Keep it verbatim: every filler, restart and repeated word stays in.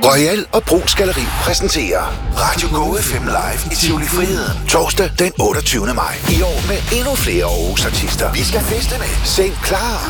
Royal og Brugs Galleri præsenterer Radio Go F M Live i Tivoli Friheden. Torsdag den otteogtyvende maj. I år med endnu flere Aarhus artister. Vi skal feste med Seng Klar,